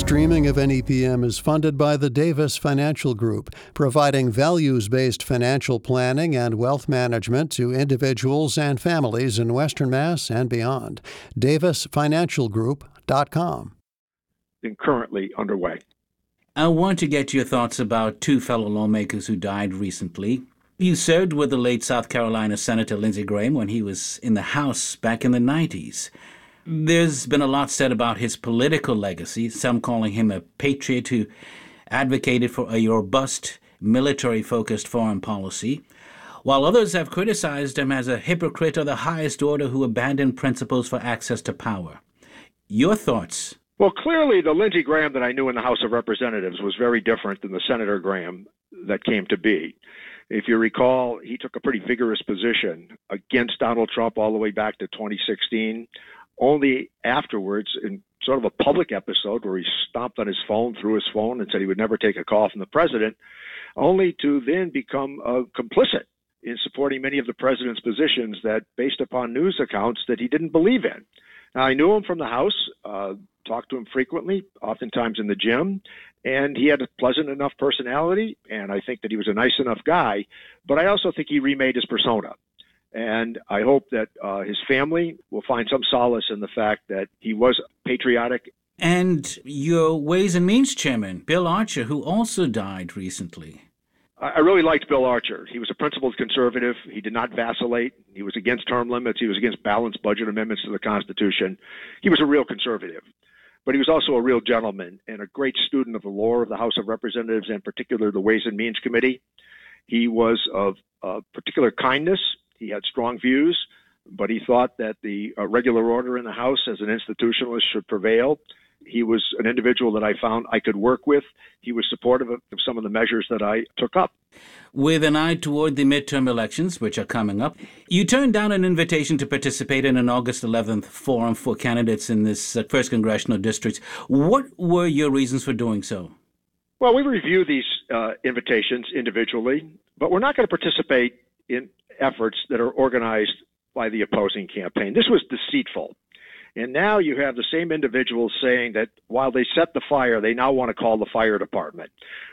Streaming of NEPM is funded by the Davis Financial Group, providing values-based financial planning and wealth management to individuals and families in Western Mass and beyond. DavisFinancialGroup.com. Currently underway. I want to get your thoughts about two fellow lawmakers who died recently. You served with the late South Carolina Senator Lindsey Graham when he was in the House back in the 90s. There's been a lot said about his political legacy, some calling him a patriot who advocated for a robust, military-focused foreign policy, while others have criticized him as a hypocrite of the highest order who abandoned principles for access to power. Your thoughts? Well, clearly the Lindsey Graham that I knew in the House of Representatives was very different than the Senator Graham that came to be. If you recall, he took a pretty vigorous position against Donald Trump all the way back to 2016. Only afterwards, in sort of a public episode where he stomped on his phone, threw his phone, and said he would never take a call from the president, only to then become complicit in supporting many of the president's positions that, based upon news accounts, that he didn't believe in. Now, I knew him from the House, talked to him frequently, oftentimes in the gym, and he had a pleasant enough personality, and I think that he was a nice enough guy, but I also think he remade his persona. And I hope that his family will find some solace in the fact that he was patriotic. And your Ways and Means Chairman, Bill Archer, who also died recently. I really liked Bill Archer. He was a principled conservative. He did not vacillate. He was against term limits. He was against balanced budget amendments to the Constitution. He was a real conservative. But he was also a real gentleman and a great student of the law of the House of Representatives, and particularly the Ways and Means Committee. He was of particular kindness. He had strong views, but he thought that the regular order in the House as an institutionalist should prevail. He was an individual that I found I could work with. He was supportive of some of the measures that I took up. With an eye toward the midterm elections, which are coming up, you turned down an invitation to participate in an August 11th forum for candidates in this first congressional district. What were your reasons for doing so? Well, we review these invitations individually, but we're not going to participate in efforts that are organized by the opposing campaign. This was deceitful. And now you have the same individuals saying that while they set the fire, they now want to call the fire department.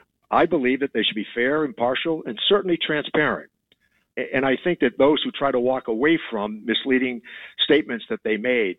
I believe that they should be fair, impartial, and certainly transparent. And I think that those who try to walk away from misleading statements that they made,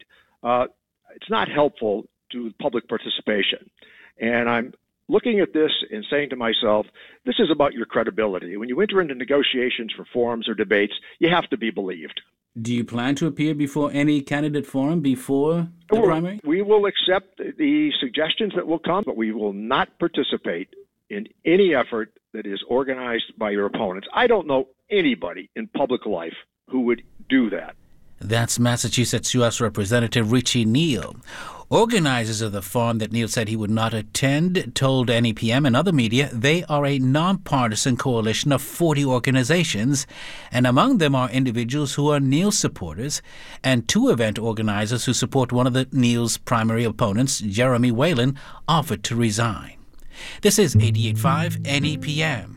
it's not helpful to public participation. And I'm looking at this and saying to myself, this is about your credibility. When you enter into negotiations for forums or debates, you have to be believed. Do you plan to appear before any candidate forum before the primary? We will accept the suggestions that will come, but we will not participate in any effort that is organized by your opponents. I don't know anybody in public life who would do that. That's Massachusetts U.S. Representative Richie Neal. Organizers of the forum that Neal said he would not attend told NEPM and other media they are a nonpartisan coalition of 40 organizations, and among them are individuals who are Neal supporters and two event organizers who support one of the Neal's primary opponents, Jeremy Whalen, offered to resign. This is 88.5 NEPM.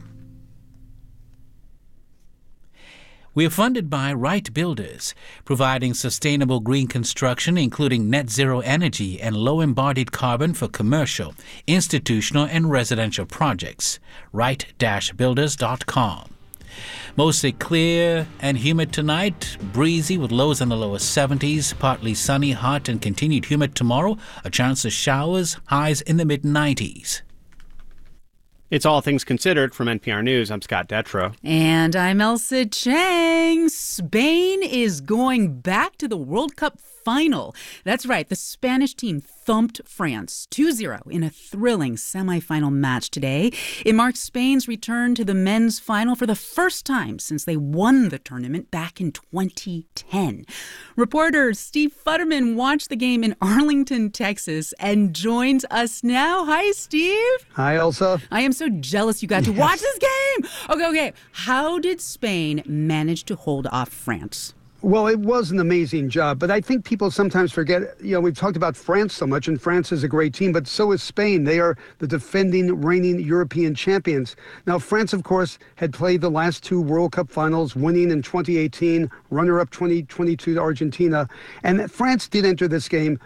We are funded by Wright Builders, providing sustainable green construction, including net zero energy and low embodied carbon for commercial, institutional, and residential projects. Wright-builders.com. Mostly clear and humid tonight, breezy with lows in the lower 70s, partly sunny, hot, and continued humid tomorrow. A chance of showers, highs in the mid-90s. It's All Things Considered from NPR News. I'm Scott Detrow. And I'm Elsa Chang. Spain is going back to the World Cup final. That's right. The Spanish team thumped France 2-0 in a thrilling semifinal match today. It marked Spain's return to the men's final for the first time since they won the tournament back in 2010. Reporter Steve Futterman watched the game in Arlington, Texas, and joins us now. Hi, Steve. Hi, Elsa. I am so jealous you got to watch this game. Okay. How did Spain manage to hold off France? Well, it was an amazing job, but I think people sometimes forget, we've talked about France so much, and France is a great team, but so is Spain. They are the defending, reigning European champions. Now, France, of course, had played the last two World Cup finals, winning in 2018, runner-up 2022 to Argentina, and France did enter this game